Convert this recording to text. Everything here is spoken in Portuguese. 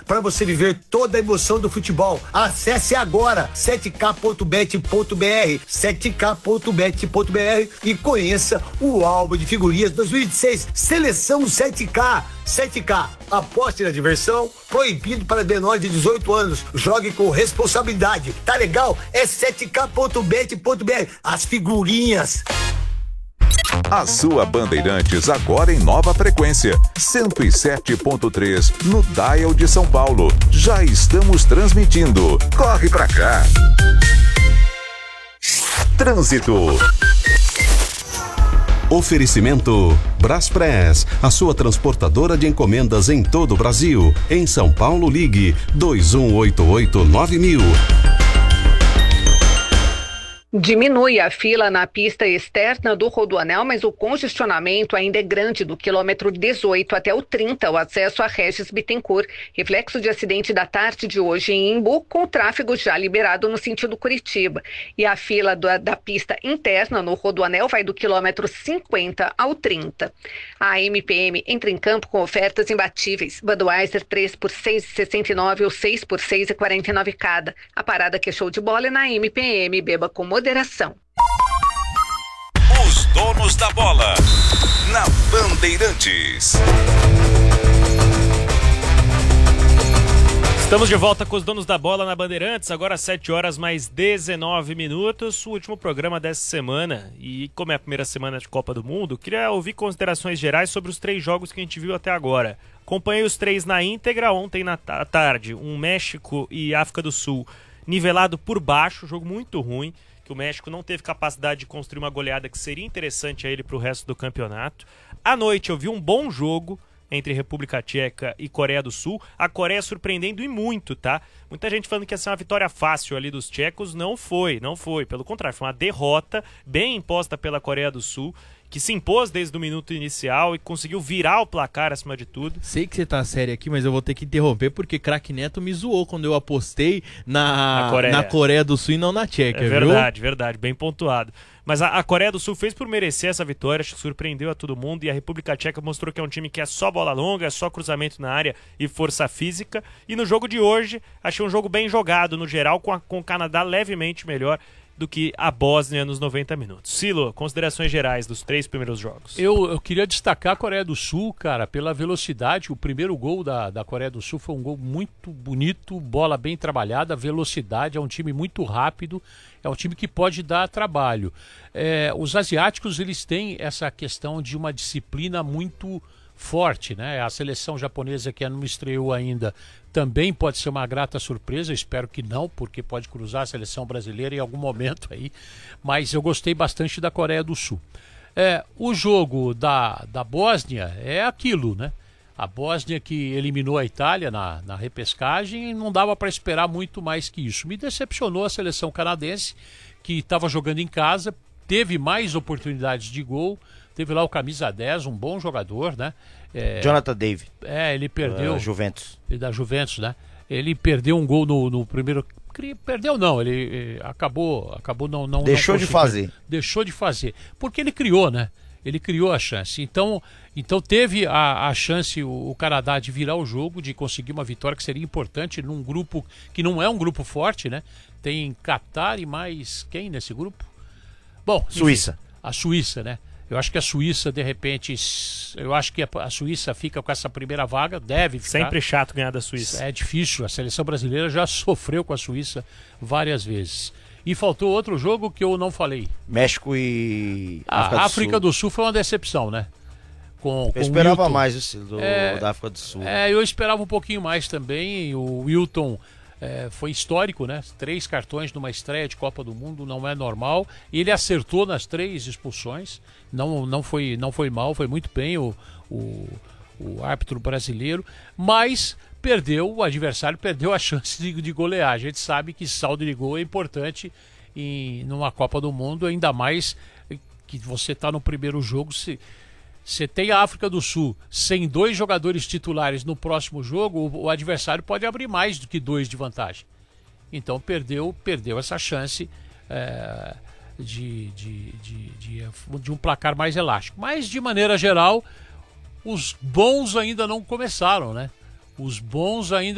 para você viver toda a emoção do futebol. Acesse agora 7k.bet.br, 7k.bet.br e conheça o álbum de figurinhas 2026, Seleção 7K. 7K, aposte na diversão, proibido para menores de 18 anos. Jogue com responsabilidade. Tá legal? É 7k.bet.br. As figurinhas. A sua Bandeirantes agora em nova frequência, 107.3 no dial de São Paulo. Já estamos transmitindo. Corre pra cá. Trânsito. Oferecimento Braspress, a sua transportadora de encomendas em todo o Brasil. Em São Paulo, ligue 2188-9000. Diminui a fila na pista externa do Rodoanel, mas o congestionamento ainda é grande do quilômetro 18 até o 30, o acesso a Regis Bittencourt. Reflexo de acidente da tarde de hoje em Imbu, com o tráfego já liberado no sentido Curitiba. E a fila da pista interna no Rodoanel vai do quilômetro 50 ao 30. A MPM entra em campo com ofertas imbatíveis. Budweiser 3 por 6,69 ou 6 por 6,49 cada. A parada que é show de bola é na MPM. Beba com moderação. Os donos da bola na Bandeirantes. Estamos de volta com os donos da bola na Bandeirantes, agora 7 horas mais 19 minutos, o último programa dessa semana. E como é a primeira semana de Copa do Mundo, queria ouvir considerações gerais sobre os 3 jogos que a gente viu até agora. Acompanhei os 3 na íntegra ontem na tarde, um México e África do Sul nivelado por baixo, jogo muito ruim, que o México não teve capacidade de construir uma goleada que seria interessante a ele para o resto do campeonato. À noite eu vi um bom jogo entre República Tcheca e Coreia do Sul. A Coreia surpreendendo e muito, tá? Muita gente falando que ia ser uma vitória fácil ali dos tchecos. Não foi. Pelo contrário, foi uma derrota bem imposta pela Coreia do Sul, que se impôs desde o minuto inicial e conseguiu virar o placar acima de tudo. Sei que você tá sério aqui, mas eu vou ter que interromper porque Craque Neto me zoou quando eu apostei na Coreia do Sul e não na Tcheca, viu? Verdade, bem pontuado. Mas a Coreia do Sul fez por merecer essa vitória, acho que surpreendeu a todo mundo, e a República Tcheca mostrou que é um time que é só bola longa, é só cruzamento na área e força física. E no jogo de hoje, achei um jogo bem jogado no geral, com o Canadá levemente melhor do que a Bósnia nos 90 minutos. Silo, considerações gerais dos 3 primeiros jogos. Eu queria destacar a Coreia do Sul, cara, pela velocidade. O primeiro gol da Coreia do Sul foi um gol muito bonito, bola bem trabalhada, velocidade, é um time muito rápido, é um time que pode dar trabalho. Os asiáticos, eles têm essa questão de uma disciplina muito forte, né? A seleção japonesa, que não estreou ainda, também pode ser uma grata surpresa, espero que não, porque pode cruzar a seleção brasileira em algum momento aí, mas eu gostei bastante da Coreia do Sul. O jogo da Bósnia é aquilo, né? A Bósnia que eliminou a Itália na repescagem, não dava para esperar muito mais que isso. Me decepcionou a seleção canadense, que estava jogando em casa, teve mais oportunidades de gol, teve lá o camisa 10, um bom jogador, né? Jonathan David. Ele perdeu. Juventus. Da Juventus, né? Ele perdeu um gol no primeiro. Perdeu não, ele acabou não. Deixou de fazer. Deixou de fazer. Porque ele criou, né? Ele criou a chance. Então teve a chance o Canadá de virar o jogo, de conseguir uma vitória que seria importante num grupo que não é um grupo forte, né? Tem Catar e mais quem nesse grupo? Bom, Suíça. Enfim, a Suíça, né? Eu acho que a Suíça, de repente, a Suíça fica com essa primeira vaga, deve ficar. Sempre chato ganhar da Suíça. É difícil, a seleção brasileira já sofreu com a Suíça várias vezes. E faltou outro jogo que eu não falei. México e África do Sul foi uma decepção, né? Eu esperava mais da África do Sul. Eu esperava um pouquinho mais também. O Wilton foi histórico, né? 3 cartões numa estreia de Copa do Mundo, não é normal. E ele acertou nas 3 expulsões. Não foi mal, foi muito bem o árbitro brasileiro. Mas o adversário perdeu a chance de golear. A gente sabe que saldo de gol é importante numa Copa do Mundo, ainda mais que você está no primeiro jogo. Você tem a África do Sul sem 2 jogadores titulares no próximo jogo, o adversário pode abrir mais do que 2 de vantagem. Então perdeu essa chance de um placar mais elástico. Mas, de maneira geral, os bons ainda não começaram, né? Os bons ainda